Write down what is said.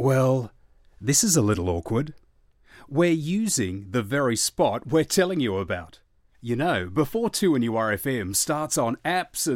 Well, this is a little awkward. We're using the very spot we're telling you about. You know, before 2NURFM starts on apps and